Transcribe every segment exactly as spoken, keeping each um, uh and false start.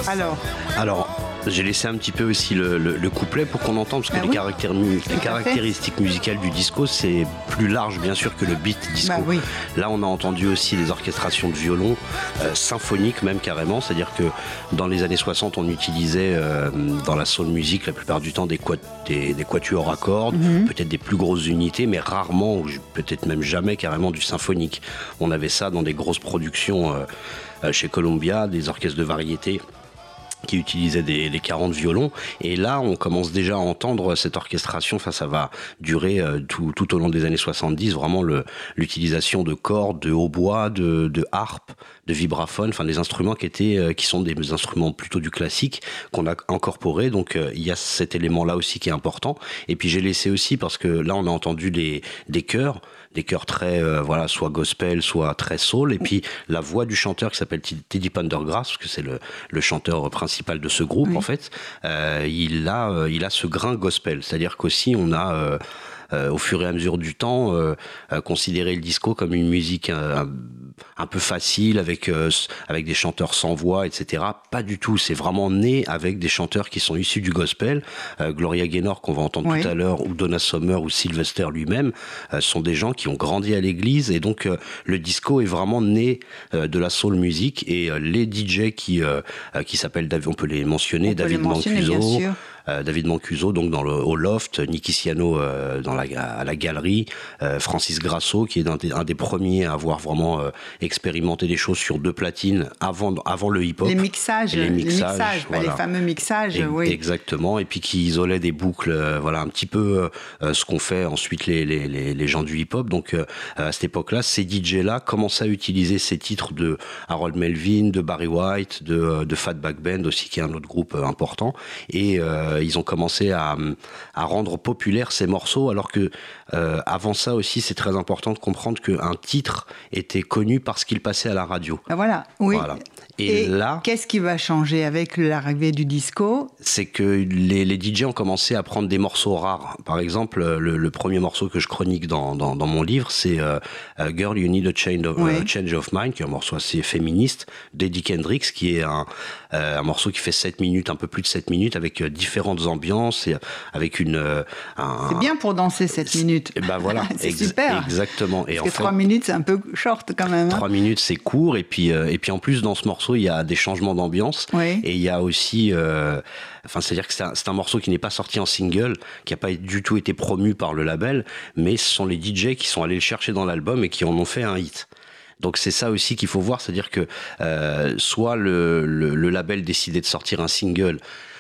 Alors Alors, j'ai laissé un petit peu aussi le, le, le couplet pour qu'on entende, parce que bah les, oui. caractér- les caractéristiques musicales du disco, c'est plus large bien sûr que le beat disco. Bah oui. Là, on a entendu aussi des orchestrations de violon, euh, symphoniques même carrément, c'est-à-dire que dans les années soixante, on utilisait euh, dans la soul music la plupart du temps des, quat- des, des quatuors à cordes, mm-hmm. peut-être des plus grosses unités, mais rarement, ou peut-être même jamais carrément du symphonique. On avait ça dans des grosses productions euh, euh, chez Columbia, des orchestres de variété qui utilisaient des, des quarante violons, et là on commence déjà à entendre cette orchestration. Enfin, ça va durer euh, tout, tout au long des années soixante-dix, vraiment le, l'utilisation de cordes, de hautbois, de, de harpe, de vibraphone, enfin des instruments qui étaient, euh, qui sont des instruments plutôt du classique qu'on a incorporé. Donc euh, il y a cet élément là aussi qui est important. Et puis j'ai laissé aussi, parce que là on a entendu des, des chœurs, des chœurs très, euh, voilà, soit gospel, soit très soul, et puis la voix du chanteur qui s'appelle Teddy Pendergrass, parce que c'est le, le chanteur principal de ce groupe, oui. En fait, euh, il a, euh, il a ce grain gospel, c'est-à-dire qu'aussi on a, euh, euh, au fur et à mesure du temps, euh, euh, considéré le disco comme une musique un, un peu facile, avec, euh, avec des chanteurs sans voix, et cetera. Pas du tout, c'est vraiment né avec des chanteurs qui sont issus du gospel. Euh, Gloria Gaynor, qu'on va entendre oui. tout à l'heure, ou Donna Summer, ou Sylvester lui-même, euh, sont des gens qui ont grandi à l'église, et donc euh, le disco est vraiment né euh, de la soul music, et euh, les D J qui, euh, qui s'appellent, on peut les mentionner, on David les mentionner, Mancuso, euh, David Mancuso, donc dans le, au loft, Nicky Siano euh, dans la, à la galerie, euh, Francis Grasso, qui est un des, un des premiers à avoir vraiment euh, expérimenté des choses sur deux platines avant, avant le hip-hop. Les mixages, les mixages, les, mixages, voilà. Les fameux mixages, et, oui. Exactement, et puis qui isolaient des boucles, euh, voilà, un petit peu euh, ce qu'ont fait ensuite les, les, les, les gens du hip-hop. Donc euh, à cette époque-là, ces D J-là commençaient à utiliser ces titres de Harold Melvin, de Barry White, de, de Fatback Band aussi, qui est un autre groupe euh, important, et euh, ils ont commencé à, à rendre populaires ces morceaux, alors que euh, avant ça aussi, c'est très important de comprendre qu'un titre était connu parce qu'il passait à la radio. Ben voilà, oui. Voilà. Et, et là, qu'est-ce qui va changer avec l'arrivée du disco ? C'est que les, les D J ont commencé à prendre des morceaux rares. Par exemple, le, le premier morceau que je chronique dans, dans, dans mon livre, c'est euh, Girl, You Need a Change of, oui. uh, Change of Mind, qui est un morceau assez féministe, d'Eddie Kendricks, qui est un, euh, un morceau qui fait sept minutes, un peu plus de sept minutes, avec euh, différentes ambiances, et avec une... Euh, un, c'est bien pour danser sept minutes. Et ben voilà, c'est ex- super. Exactement. Et Parce en que fait, trois minutes, c'est un peu short quand même. Hein. Trois minutes, c'est court, et puis, euh, et puis en plus, dans ce morceau, il y a des changements d'ambiance, oui. et il y a aussi... Euh, Enfin, c'est-à-dire que c'est un, c'est un morceau qui n'est pas sorti en single, qui n'a pas du tout été promu par le label, mais ce sont les D J qui sont allés le chercher dans l'album et qui en ont fait un hit. Donc c'est ça aussi qu'il faut voir, c'est-à-dire que euh, soit le, le, le label décidait de sortir un single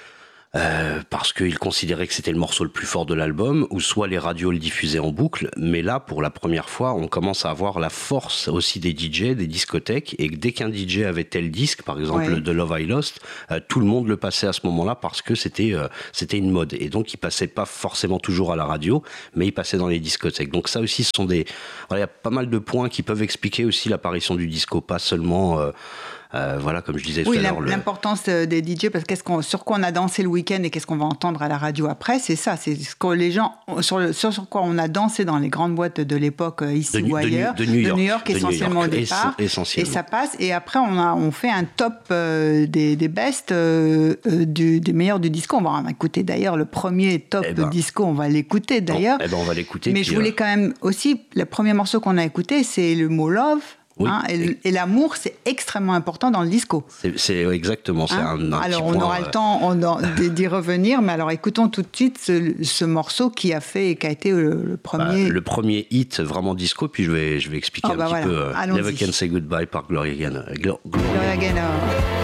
Euh, parce qu'ils considéraient que c'était le morceau le plus fort de l'album, ou soit les radios le diffusaient en boucle. Mais là, pour la première fois, on commence à avoir la force aussi des D J, des discothèques, et que dès qu'un D J avait tel disque, par exemple ouais. de Love I Lost, euh, tout le monde le passait à ce moment-là parce que c'était euh, c'était une mode. Et donc, il passait pas forcément toujours à la radio, mais il passait dans les discothèques. Donc ça aussi, ce sont des... Voilà, il y a pas mal de points qui peuvent expliquer aussi l'apparition du disco, pas seulement... Euh, Euh, voilà, comme je disais oui, tout à l'heure. Oui, l'importance le... des D J, parce que qu'est-ce qu'on, sur quoi on a dansé le week-end et qu'est-ce qu'on va entendre à la radio après, c'est ça, c'est ce que les gens, sur, le, sur, sur quoi on a dansé dans les grandes boîtes de l'époque, ici de, ou ailleurs, de, de, New York, de New York essentiellement de New York, au départ, essentiellement. Et ça passe, et après on, a, on fait un top euh, des, des best euh, euh, du, des meilleurs du disco. On va en écouter d'ailleurs le premier top eh ben, disco, on va l'écouter d'ailleurs. Eh ben, on va l'écouter. Mais je voulais euh... quand même aussi, le premier morceau qu'on a écouté, c'est le mot Love. Oui. Hein, et, et l'amour, c'est extrêmement important dans le disco. C'est, c'est exactement. C'est hein un, un alors, petit on point, aura euh... le temps on, d'y revenir, mais alors écoutons tout de suite ce, ce morceau qui a fait, qui a été le, le premier. Bah, le premier hit vraiment disco. Puis je vais, je vais expliquer oh, un bah petit voilà. peu. Euh, Never Can Say Goodbye par Gloria Gaynor. Gloria Gaynor.